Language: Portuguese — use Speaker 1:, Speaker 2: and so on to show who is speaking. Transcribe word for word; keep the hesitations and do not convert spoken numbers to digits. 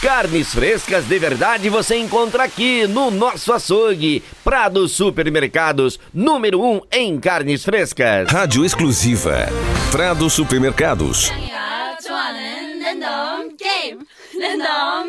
Speaker 1: Carnes frescas de verdade você encontra aqui no nosso açougue. Prado Supermercados, número um em carnes frescas.
Speaker 2: Rádio exclusiva. Prado Supermercados.